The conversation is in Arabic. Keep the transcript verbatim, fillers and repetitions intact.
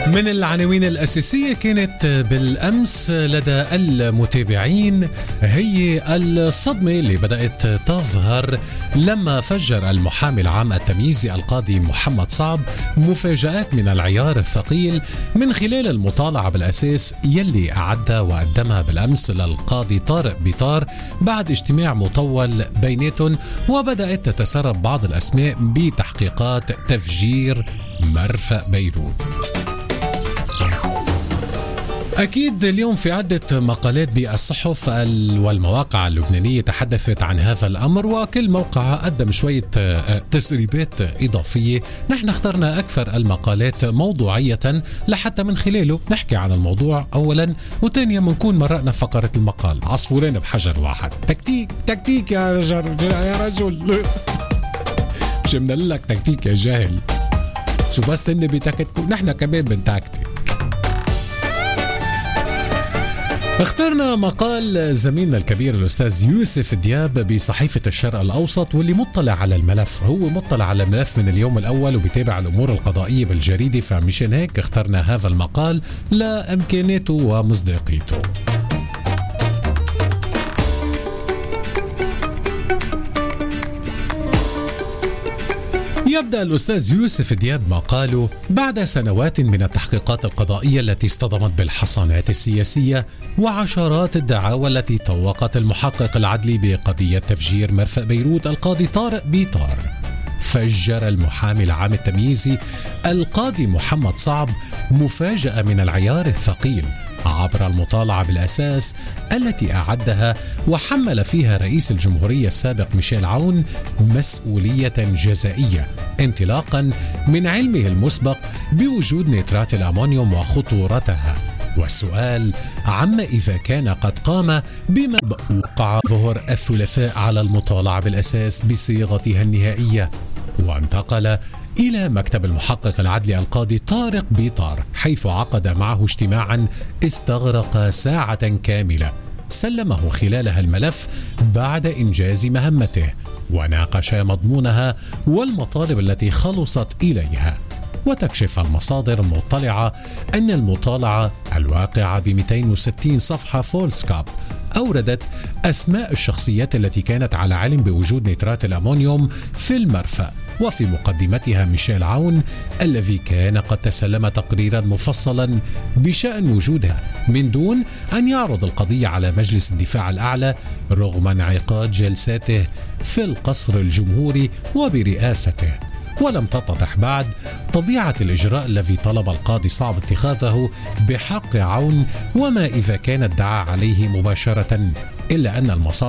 من العناوين الأساسية كانت بالأمس لدى المتابعين هي الصدمة اللي بدأت تظهر لما فجر المحامي العام التمييزي القاضي محمد صعب مفاجآت من العيار الثقيل من خلال المطالعة بالأساس يلي أعدها وقدمها بالأمس للقاضي طارق بيطار بعد اجتماع مطول بيناتهم، وبدأت تتسرب بعض الأسماء بتحقيقات تفجير مرفأ بيروت. أكيد اليوم في عدة مقالات بالصحف والمواقع اللبنانية تحدثت عن هذا الأمر، وكل موقع قدم شوية تسريبات إضافية. نحن اخترنا أكثر المقالات موضوعية لحتى من خلاله نحكي عن الموضوع أولا، وثانيا منكون مرقنا فقرة المقال عصفورين بحجر واحد. تكتيك تكتيك يا رجل يا رجل مش منقلك تكتيك يا جاهل، شو بس إني بتكتكو نحن كمان بنتكتك. اخترنا مقال زميلنا الكبير الأستاذ يوسف دياب بصحيفة الشرق الأوسط، واللي مطلع على الملف، هو مطلع على الملف من اليوم الأول وبيتابع الأمور القضائية بالجريدة، فمشان هيك اخترنا هذا المقال لإمكاناته ومصداقيته. يبدأ الأستاذ يوسف دياب مقاله: بعد سنوات من التحقيقات القضائية التي اصطدمت بالحصانات السياسية وعشرات الدعاوى التي طوقت المحقق العدلي بقضية تفجير مرفأ بيروت القاضي طارق بيطار، فجر المحامي العام التمييزي القاضي محمد صعب مفاجأة من العيار الثقيل عبر المطالعة بالأساس التي أعدها وحمل فيها رئيس الجمهورية السابق ميشيل عون مسؤولية جزائية انطلاقا من علمه المسبق بوجود نيترات الأمونيوم وخطورتها، والسؤال عما إذا كان قد قام بما وقع ظهر الثلاثاء على المطالعة بالأساس بصيغتها النهائية، وانتقل إلى مكتب المحقق العدلي القاضي طارق بيطار، حيث عقد معه اجتماعا استغرق ساعة كاملة سلمه خلالها الملف بعد إنجاز مهمته، وناقش مضمونها والمطالب التي خلصت إليها. وتكشف المصادر المطلعة أن المطالعة الواقعة ب مئتين وستين صفحة فولسكاب أوردت أسماء الشخصيات التي كانت على علم بوجود نيترات الأمونيوم في المرفأ، وفي مقدمتها ميشيل عون الذي كان قد تسلم تقريرا مفصلا بشأن وجودها من دون أن يعرض القضية على مجلس الدفاع الأعلى رغم انعقاد جلساته في القصر الجمهوري وبرئاسته. ولم تتضح بعد طبيعة الإجراء الذي طلب القاضي صعب اتخاذه بحق عون وما إذا كان ادعى عليه مباشرة، إلا أن المصادر